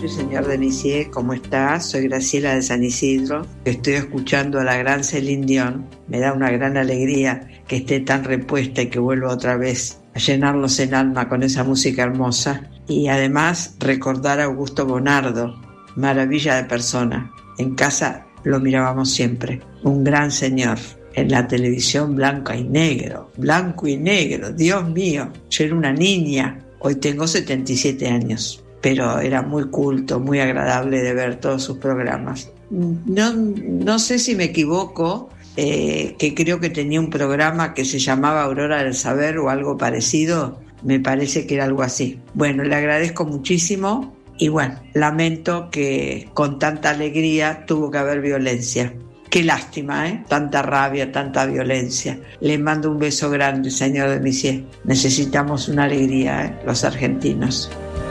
noches, señor Denisier, ¿cómo está? Soy Graciela de San Isidro. Estoy escuchando a la gran Celine Dion. Me da una gran alegría que esté tan repuesta y que vuelva otra vez a llenarnos el alma con esa música hermosa. Y además recordar a Augusto Bonardo, maravilla de persona. En casa lo mirábamos siempre, un gran señor. En la televisión blanco y negro, Dios mío, yo era una niña, hoy tengo 77 años, pero era muy culto, muy agradable de ver todos sus programas. No sé si me equivoco, que creo que tenía un programa que se llamaba Aurora del Saber o algo parecido, me parece que era algo así. Bueno, le agradezco muchísimo y bueno, lamento que con tanta alegría tuvo que haber violencia. Qué lástima, ¿eh? Tanta rabia, tanta violencia. Le mando un beso grande, señor Denisier. Necesitamos una alegría, los argentinos.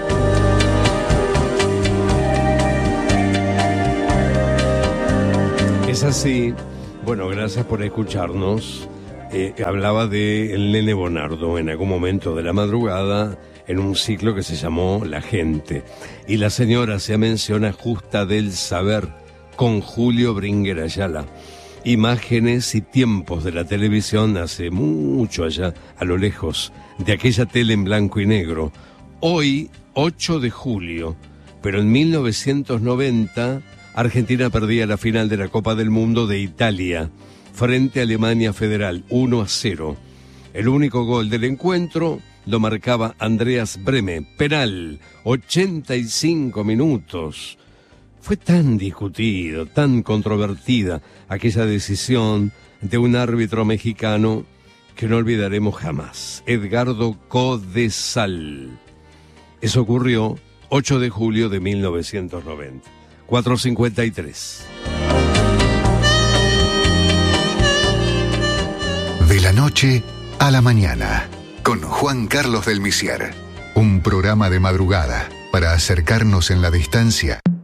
Es así. Bueno, gracias por escucharnos. Hablaba de el nene Bonardo en algún momento de la madrugada en un ciclo que se llamó La Gente. Y la señora se menciona Justa del Saber, con Julio Bringuer Ayala. Imágenes y tiempos de la televisión hace mucho allá, a lo lejos, de aquella tele en blanco y negro. Hoy, 8 de julio, pero en 1990, Argentina perdía la final de la Copa del Mundo de Italia, frente a Alemania Federal, 1-0. El único gol del encuentro lo marcaba Andreas Brehme, penal, 85 minutos. Fue tan discutido, tan controvertida aquella decisión de un árbitro mexicano que no olvidaremos jamás, Edgardo Codesal. Eso ocurrió 8 de julio de 1990, 4:53. De la noche a la mañana, con Juan Carlos del Misier. Un programa de madrugada para acercarnos en la distancia